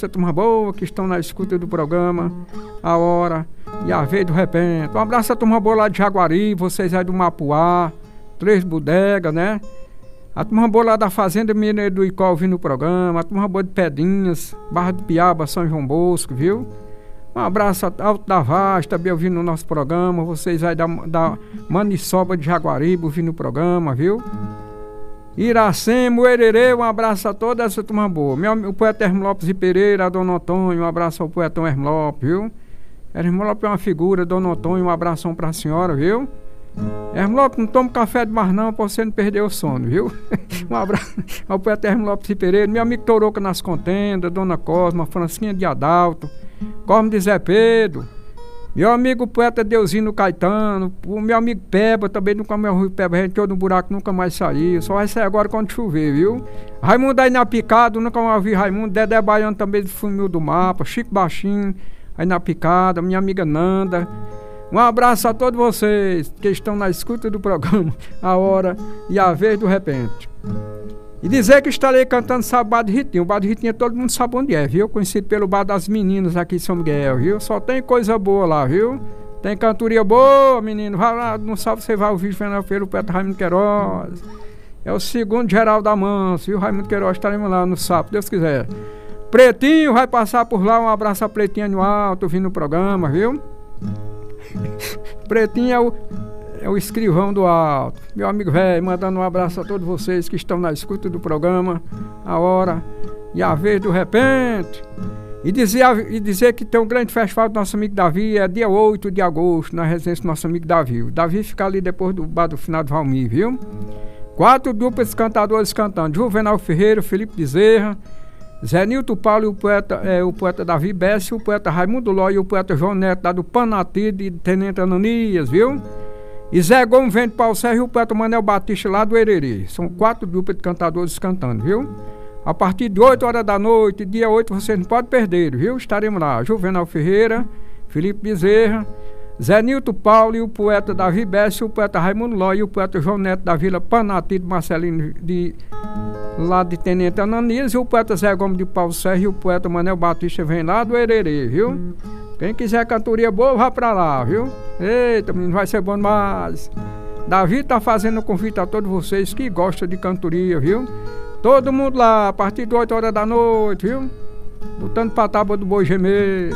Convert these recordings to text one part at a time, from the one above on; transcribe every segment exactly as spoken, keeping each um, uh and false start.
essa turma boa que estão na escuta do programa, a hora e a vez do repente. Um abraço a turma boa lá de Jaguari, vocês aí do Mapuá, Três Bodegas, né? A turma boa lá da Fazenda Mineiro do Icó ouvindo o programa, a turma boa de Pedrinhas, Barra do Piaba, São João Bosco, viu? Um abraço a Alto da Vaz, também ouvindo o nosso programa, vocês aí da, da Maniçoba de Jaguaribe ouvindo o programa, viu? Iracema, Ererê, um abraço a toda essa turma boa. Meu, o poeta Hermo Lopes e Pereira, a Dona Antônio, um abraço ao poetão Hermo Lopes, viu? Hermo Lopes é uma figura, Dona Antônio, um abração pra senhora, viu? Hermo Lopes, não toma café demais não, pra você não perder o sono, viu? Um abraço ao poeta Hermo Lopes e Pereira, meu amigo Toroca nas Contendas, Dona Cosma, Francinha de Adalto, Cosme de Zé Pedro, meu amigo poeta Deusino Caetano, o meu amigo Peba, também nunca mais ouviu Peba, a gente todo no buraco nunca mais saiu, só vai sair agora quando chover, viu? Raimundo aí na Picada, nunca mais ouvi Raimundo, Dedé Baiano também do Funil do Mapa, Chico Baixinho aí na Picada, minha amiga Nanda. Um abraço a todos vocês que estão na escuta do programa, a hora e a vez do repente. E dizer que estarei cantando sábado Bar de Ritinho. O Bar de Ritinho todo mundo sabe onde é, viu? Conhecido pelo Bar das Meninas aqui em São Miguel, viu? Só tem coisa boa lá, viu? Tem cantoria boa, menino. Vai lá, no sábado você vai ouvir pelo Pedro Raimundo Queiroz. É o segundo Geraldo Amanso, viu? Raimundo Queiroz, estaremos lá no sábado, Deus quiser. Pretinho vai passar por lá, um abraço a Pretinho no alto, ouvindo o programa, viu? Pretinho é o... é o escrivão do alto, meu amigo velho, mandando um abraço a todos vocês que estão na escuta do programa, a hora e a vez do repente. E dizer, e dizer que tem um grande festival do nosso amigo Davi, é dia oito de agosto, na residência do nosso amigo Davi. O Davi fica ali depois do bar do final do Valmir, viu? Quatro duplas cantadores cantando, Juvenal Ferreira, Felipe Bezerra, Zé Nilton Paulo e o poeta, é, o poeta Davi Bessi, o poeta Raimundo Ló e o poeta João Neto, lá do Panati de Tenente Ananias, viu? E Zé Gomes vem de Paulo Sérgio e o poeta Manel Batista lá do Ererê. São quatro duplas de cantadores cantando, viu? A partir de oito horas da noite, dia oito, vocês não podem perder, viu? Estaremos lá, Juvenal Ferreira, Felipe Bezerra, Zé Nilton Paulo e o poeta Davi Bessi, o poeta Raimundo Ló e o poeta João Neto da Vila Panati de Marcelino de... lá de Tenente Ananias, e o poeta Zé Gomes de Paulo Sérgio e o poeta Manel Batista vem lá do Ererê, viu? Quem quiser cantoria boa, vá pra lá, viu? Eita, menino, vai ser bom demais. Davi tá fazendo um convite a todos vocês que gostam de cantoria, viu? Todo mundo lá, a partir de oito horas da noite, viu? Botando pra tábua do boi gemer.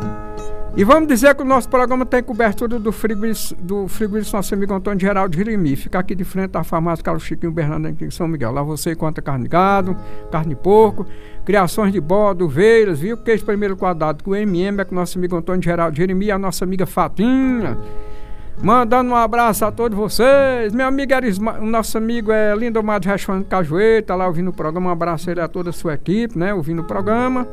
E vamos dizer que o nosso programa tem cobertura do frigorífico do frigorífico nosso amigo Antônio Geraldo Jeremi. Fica aqui de frente à farmácia Carlos Chiquinho Bernardo aqui em São Miguel. Lá você encontra carne de gado, carne de porco, criações de bode, ovelhas, viu? Queijo primeiro quadrado com M M é com o nosso amigo Antônio Geraldo Jeremi e a nossa amiga Fatinha. Mandando um abraço a todos vocês. Meu amigo Erisma, o nosso amigo é Lindomar de Restaurante Cajueiro, tá lá ouvindo o programa. Um abraço a ele, a toda a sua equipe, né? Ouvindo o programa.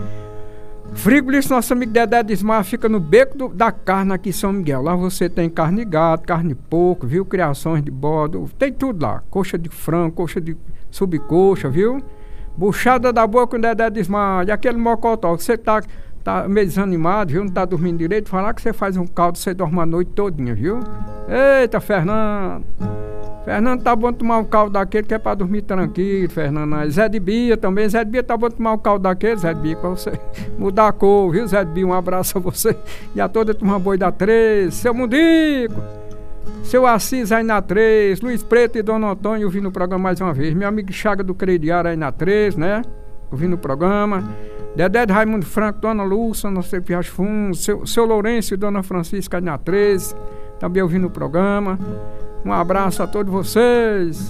Frigorífico, nosso amigo Dedé Desmar fica no Beco do, da Carne aqui em São Miguel. Lá você tem carne de gado, carne de porco, viu? Criações de bode, tem tudo lá. Coxa de frango, coxa de subcoxa, viu? Buchada da boa com o Dedé Desmar. E aquele mocotó que você tá, tá meio desanimado, viu? Não tá dormindo direito. Falar que você faz um caldo, você dorme a noite todinha, viu? Eita, Fernando! Fernando, tá bom tomar um caldo daquele que é pra dormir tranquilo, Fernando. Zé de Bia também. Zé de Bia, tá bom tomar um caldo daquele, Zé de Bia, pra você mudar a cor, viu, Zé de Bia? Um abraço a você e a toda a turma boi da três. Seu Mundico, seu Assis aí na três, Luiz Preto e Dona Antônio ouvindo o programa mais uma vez. Meu amigo Chaga do Crediário aí na três, né? Ouvindo o programa. Dedé de Raimundo Franco, Dona Lúcia, nosso Piacho Fundo, seu, seu Lourenço e Dona Francisca aí na três, também ouvindo o programa. Um abraço a todos vocês.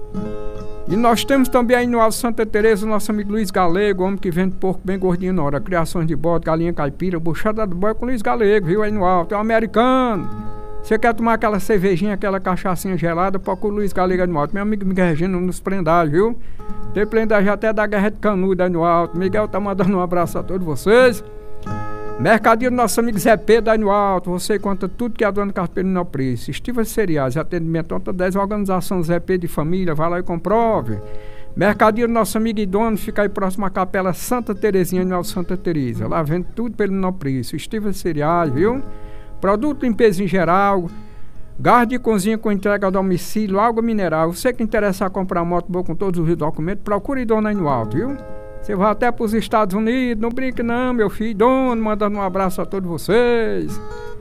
E nós temos também aí no Alto Santa Teresa o nosso amigo Luiz Galego, homem que vende porco bem gordinho na hora. Criações de bode, galinha caipira, buchada do boi com Luiz Galego, viu? Aí no alto. É um americano. Você quer tomar aquela cervejinha, aquela cachaçinha gelada, pode com o Luiz Galego aí no alto. Meu amigo Miguel Regina nos prendagem, viu? Tem prendagem até da Guerra de Canudo aí no alto. Miguel tá mandando um abraço a todos vocês. Mercadinho do nosso amigo Zé Pedro aí no alto. Você conta tudo que a dona carteira no preço. Estiva de cereais, atendimento nota dez, organização Zé Pedro de Família. Vai lá e comprove. Mercadinho do nosso amigo Idono, fica aí próximo à Capela Santa Terezinha no alto Santa Teresa. Lá vende tudo pelo menor preço. Estiva de cereais, viu? Produto limpeza em geral. Gás de cozinha com entrega a domicílio, água mineral. Você que interessa comprar moto boa com todos os documentos, procure Idono aí no alto, viu? Você vai até para os Estados Unidos, não brinque não, meu filho. Dono, mandando um abraço a todos vocês.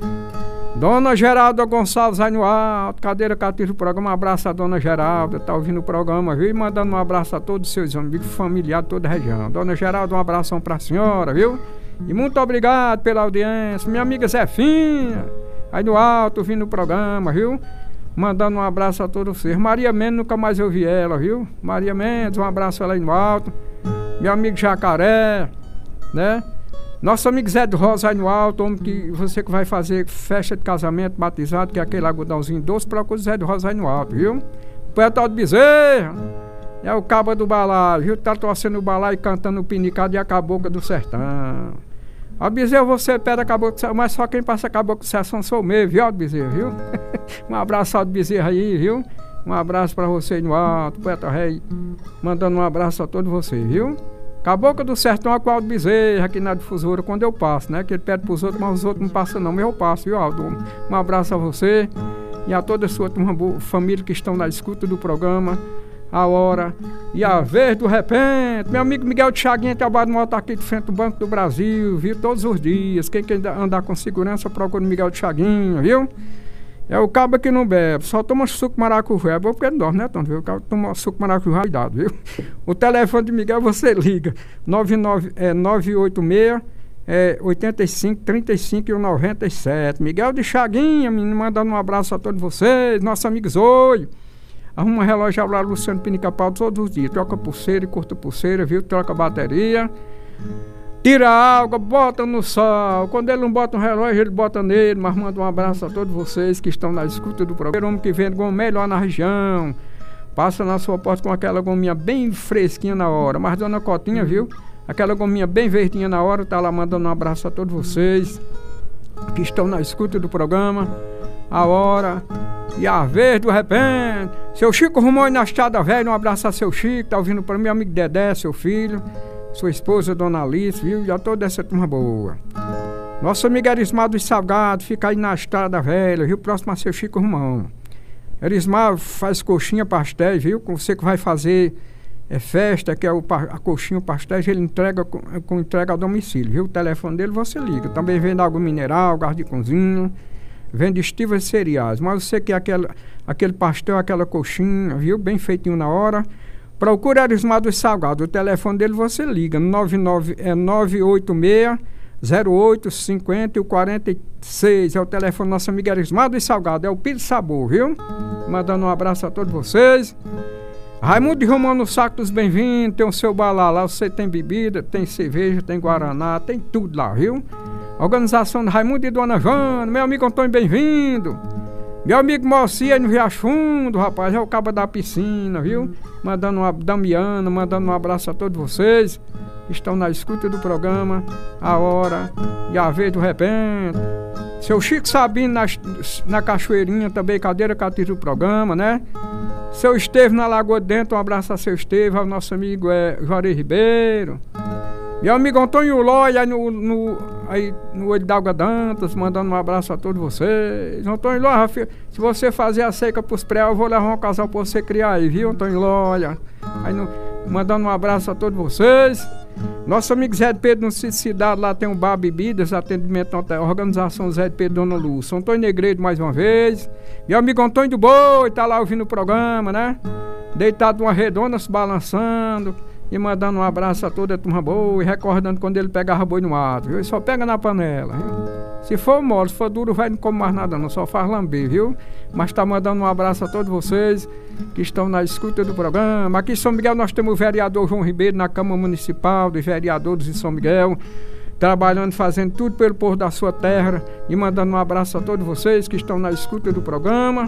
Dona Geralda Gonçalves aí no alto, cadeira cativa do programa, um abraço a Dona Geralda, tá ouvindo o programa, viu? E mandando um abraço a todos os seus amigos, familiares de toda a região. Dona Geralda, um abração pra senhora, viu? E muito obrigado pela audiência. Minha amiga Zefinha, aí no alto, ouvindo o programa, viu? Mandando um abraço a todos vocês. Maria Mendes, nunca mais ouvi ela, viu? Maria Mendes, um abraço ela aí no alto. Meu amigo Jacaré, né? Nosso amigo Zé de Rosa aí no alto, homem que você que vai fazer festa de casamento, batizado, que é aquele algodãozinho doce, procura o Zé de Rosa aí no alto, viu? O Poeta de Bezerra, é o cabo do balaio, viu? Tá torcendo o balaio e cantando o pinicado e a cabocla do sertão. A Bezerra, você pede a cabocla do sertão, mas só quem passa a cabocla do sertão sou eu, viu, Aldo Bezerra, viu? Um abraço, Aldo Bezerra aí, viu? Um abraço pra você aí no alto, Poeta Rei, mandando um abraço a todos vocês, viu? Cabocla do Sertão, a qual Bezerra, aqui na difusora, quando eu passo, né? Que ele pede pros outros, mas os outros não passam não, mas eu passo, viu, Aldo? Um abraço a você e a toda a sua turma, família que estão na escuta do programa, a hora e a vez do repente. Meu amigo Miguel de Chaguinha trabalha no alto aqui de frente do Banco do Brasil, viu? Todos os dias. Quem quer andar com segurança, procura o Miguel de Chaguinha, viu? É o cabo que não bebe, só toma suco maracujá. É bom porque não dorme, né, Tony? O cabo toma suco maracujá, cuidado, viu? O telefone de Miguel você liga, nove nove, é, nove oito seis, é, oito cinco, trinta e cinco e noventa e sete. Miguel de Chaguinha, menino, mandando um abraço a todos vocês, nossos amigos Oi. Arruma relógio lá, Luciano Pinica-Pau todos os dias. Troca pulseira e curta pulseira, viu? Troca bateria. Tira a água, bota no sol. Quando ele não bota um relógio, ele bota nele. Mas manda um abraço a todos vocês que estão na escuta do programa. O homem que vende goma melhor na região. Passa na sua porta com aquela gominha bem fresquinha na hora. Mas Dona Cotinha, viu? Aquela gominha bem verdinha na hora. Tá lá mandando um abraço a todos vocês que estão na escuta do programa. A hora e a vez do repente. Seu Chico Rumões na Estrada Velha. Um abraço a seu Chico. Tá ouvindo para meu amigo Dedé, seu filho. Sua esposa, Dona Alice, viu? Já toda essa turma boa. Nosso amigo Erismar dos Salgados, fica aí na Estrada Velha, viu? Próximo a seu Chico Romão. Erismar faz coxinha, pastéis, viu? Com você que vai fazer é, festa, que é o, a coxinha, o pastéis, ele entrega com, com entrega a domicílio, viu? O telefone dele você liga. Também vende água mineral, gás de cozinha, vende estivas e cereais. Mas você que é aquele, aquele pastel, aquela coxinha, viu? Bem feitinho na hora. Procura Erismar dos Salgados. O telefone dele você liga, nove nove, é nove oito seis, zero oito cinco zero e quarenta e seis. É o telefone do nosso amigo Erismar dos Salgados. É o Pires Sabor, viu? Mandando um abraço a todos vocês. Raimundo de Romão no Saco dos Bem-vindos. Tem o seu balá lá. Você tem bebida, tem cerveja, tem guaraná, tem tudo lá, viu? Organização de Raimundo e Dona Jana. Meu amigo Antônio, bem-vindo. Meu amigo Moci aí no Riacho Fundo, rapaz, é o cabo da piscina, viu? Mandando uma Damiana, mandando um abraço a todos vocês que estão na escuta do programa, a hora e a vez do repente. Seu Chico Sabino na, na Cachoeirinha também, cadeira cativa do programa, né? Seu Esteve na Lagoa Dentro, um abraço a seu Esteve, ao nosso amigo é, Juarez Ribeiro. Meu amigo Antônio Lói, aí no, no, aí no Olho d'Água Dantas, mandando um abraço a todos vocês. Antônio Lói, se você fazer a seca pros pré, eu vou levar um casal pra você criar aí, viu, Antônio Lói? Aí no, mandando um abraço a todos vocês. Nosso amigo Zé de Pedro no Sítio Cidade, lá tem um bar bebidas, atendimento na organização Zé de Pedro Dona Lúcia. Antônio Negredo mais uma vez. Meu amigo Antônio do Boi, tá lá ouvindo o programa, né? Deitado numa redonda, se balançando. E mandando um abraço a toda a turma boa e recordando quando ele pegava boi no mato, viu? Ele só pega na panela, viu? Se for mole, se for duro, vai não come mais nada não, só faz lamber, viu? Mas tá mandando um abraço a todos vocês que estão na escuta do programa. Aqui em São Miguel nós temos o vereador João Ribeiro na Câmara Municipal dos Vereadores de São Miguel, trabalhando, fazendo tudo pelo povo da sua terra e mandando um abraço a todos vocês que estão na escuta do programa.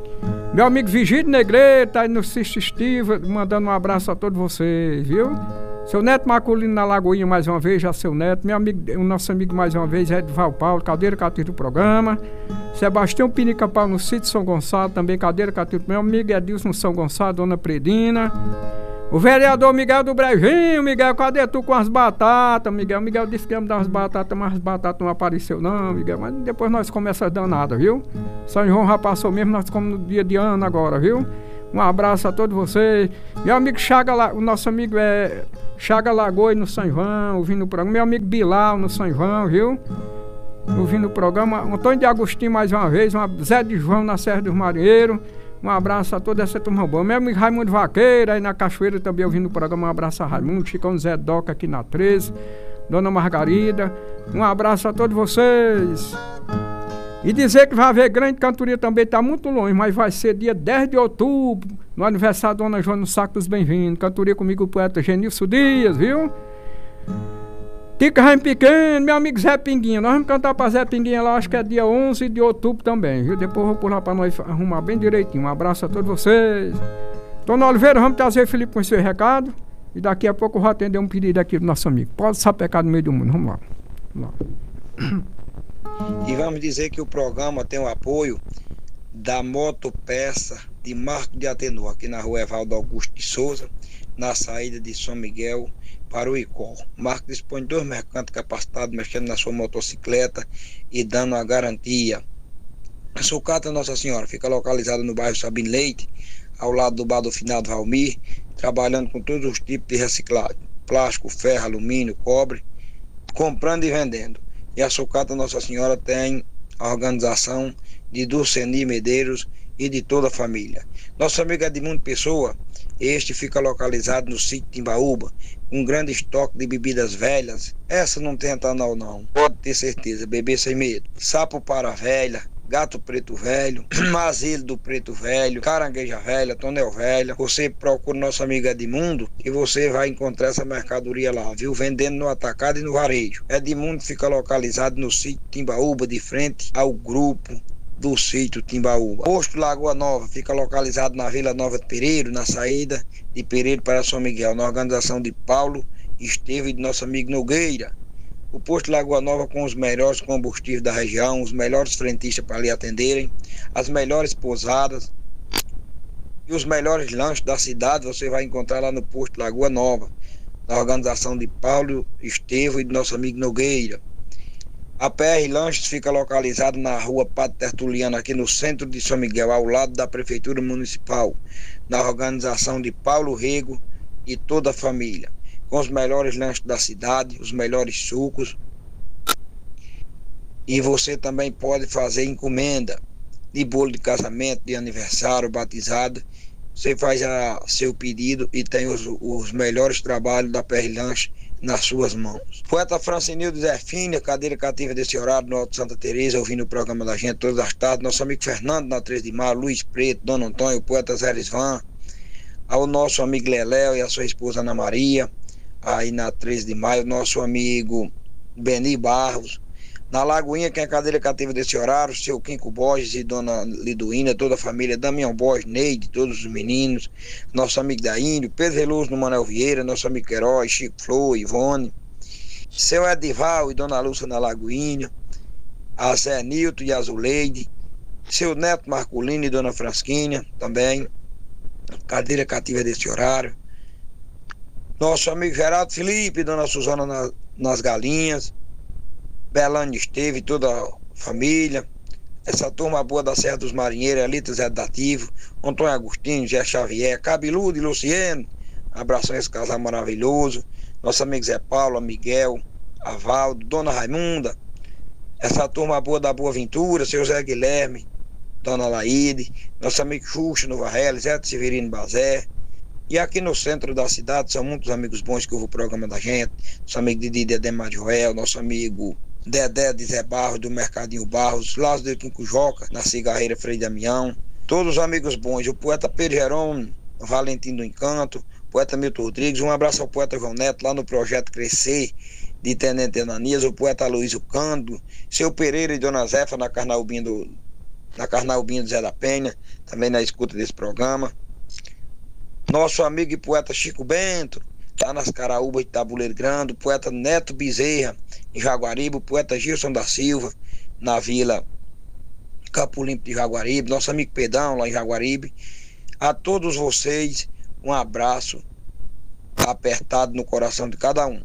Meu amigo Vigílio Negreiro tá aí no Cisto Estiva, mandando um abraço a todos vocês, viu? Seu Neto Maculino na Lagoinha mais uma vez, já seu Neto. Meu amigo, o nosso amigo mais uma vez, Edval Paulo, cadeira cativa do programa. Sebastião Pinica-Pau no Sítio São Gonçalo, também cadeira cativa do meu amigo Edilson São Gonçalo, Dona Predina. O vereador Miguel do Brejinho. Miguel, cadê tu com as batatas, Miguel? Miguel disse que ia me dar as batatas, mas as batatas não apareceu não, Miguel. Mas depois nós começamos a danada, viu? São João já passou mesmo, nós comemos no dia de ano agora, viu? Um abraço a todos vocês. Meu amigo Chaga, o nosso amigo é Chaga Lagoa no São João, ouvindo o programa. Meu amigo Bilal no São João, viu? Ouvindo o programa. Antônio de Agostinho mais uma vez. Uma... Zé de João na Serra dos Marinheiros. Um abraço a toda essa turma boa. Meu amigo Raimundo Vaqueira aí na Cachoeira também ouvindo o programa. Um abraço a Raimundo. Chicão Zé Doca aqui na treze. Dona Margarida. Um abraço a todos vocês. E dizer que vai haver grande cantoria também, está muito longe, mas vai ser dia dez de outubro, no aniversário da Dona Joana no Saco dos Bem-vindos. Cantoria comigo o poeta Genilson Dias, viu? Tica Raim Pequeno, meu amigo Zé Pinguinha. Nós vamos cantar para Zé Pinguinha lá, acho que é dia onze de outubro também, viu? Depois eu vou por lá para nós arrumar bem direitinho. Um abraço a todos vocês. Dona Oliveira, vamos trazer o Felipe com esse recado. E daqui a pouco eu vou atender um pedido aqui do nosso amigo. Pode sapecar no meio do mundo, vamos lá. Vamos lá. E vamos dizer que o programa tem o apoio da Motopeça de Marco de Atenor, aqui na rua Evaldo Augusto de Souza, na saída de São Miguel para o Icó. Marco dispõe de dois mercantes capacitados mexendo na sua motocicleta e dando a garantia. A sucata Nossa Senhora fica localizada no bairro Sabino Leite, ao lado do bar do finado Valmir, trabalhando com todos os tipos de reciclagem: plástico, ferro, alumínio, cobre, comprando e vendendo. E a sucata Nossa Senhora tem a organização de Dulceni Medeiros e de toda a família. Nosso amigo Edmundo Pessoa, este fica localizado no sítio Timbaúba, com um grande estoque de bebidas velhas. Essa não tem etanol não, pode ter certeza, beber sem medo. Sapo para velha, gato preto velho, mazilo do preto velho, carangueja velha, tonel velha. Você procura nosso amigo Edmundo e você vai encontrar essa mercadoria lá, viu? Vendendo no atacado e no varejo. Edmundo fica localizado no sítio Timbaúba, de frente ao grupo do sítio Timbaúba. Posto Lagoa Nova fica localizado na Vila Nova de Pereiro, na saída de Pereiro para São Miguel, na organização de Paulo Esteve e de nosso amigo Nogueira. O posto Lagoa Nova com os melhores combustíveis da região, os melhores frentistas para lhe atenderem, as melhores pousadas e os melhores lanches da cidade você vai encontrar lá no posto Lagoa Nova, na organização de Paulo Estevão e de nosso amigo Nogueira. A P R Lanches fica localizado na rua Padre Tertuliano, aqui no centro de São Miguel, ao lado da Prefeitura Municipal, na organização de Paulo Rego e toda a família, com os melhores lanches da cidade, os melhores sucos. E você também pode fazer encomenda de bolo de casamento, de aniversário, batizado. Você faz a, seu pedido e tem os, os melhores trabalhos da P R Lanche nas suas mãos. Poeta Francinildo Zé Fina, cadeira cativa desse horário no Alto Santa Teresa, ouvindo o programa da gente todas as tardes. Nosso amigo Fernando na treze de maio, Luiz Preto, Dona Antônio, o poeta Zé Lisvan, ao nosso amigo Leléo e a sua esposa Ana Maria, aí na treze de maio, nosso amigo Beni Barros. Na Lagoinha, quem é cadeira cativa desse horário, seu Quinco Borges e Dona Liduína, toda a família, Damião Borges, Neide, todos os meninos, nosso amigo da Índio, Pedro Veloso no Manuel Vieira, nosso amigo Queiroz, Chico Flor, Ivone, seu Edival e Dona Lúcia na Lagoinha, a Zé Nilton e a Zuleide, seu Neto Marculino e Dona Frasquinha, também, cadeira cativa desse horário, nosso amigo Geraldo Felipe, Dona Suzana na, nas Galinhas, Belânio Esteve, toda a família, essa turma boa da Serra dos Marinheiros, Elita Zé Dativo, Antônio Agostinho, Zé Xavier, Cabeludo e Luciano, abração a esse casal maravilhoso, nosso amigo Zé Paulo, Miguel, Avaldo, Dona Raimunda, essa turma boa da Boa Ventura, seu Zé Guilherme, Dona Laíde, nosso amigo Xuxa no Varela, Zé Severino Bazé. E aqui no centro da cidade são muitos amigos bons que ouvem o programa da gente, nosso amigo Didi Dedé Joel, nosso amigo Dedé de Zé Barros, do Mercadinho Barros, Lázaro de Quinco Joca, na Cigarreira Frei Damião, todos os amigos bons, o poeta Pedro Jerônimo, Valentim do Encanto, poeta Milton Rodrigues, um abraço ao poeta João Neto, lá no Projeto Crescer, de Tenente Ananias, o poeta Luiz Cândido, seu Pereira e Dona Zefa, na Carnaubinha do, na Carnaubinha do Zé da Penha, também na escuta desse programa. Nosso amigo e poeta Chico Bento, lá nas Caraúbas de Tabuleiro Grande, o poeta Neto Bezerra, em Jaguaribe, o poeta Gilson da Silva, na Vila Campo Limpo de Jaguaribe, nosso amigo Pedão, lá em Jaguaribe. A todos vocês, um abraço apertado no coração de cada um.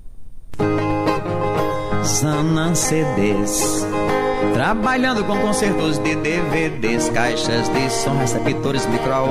Zanan C Ds, trabalhando com concertos de D V Ds, caixas de som, receptores, micro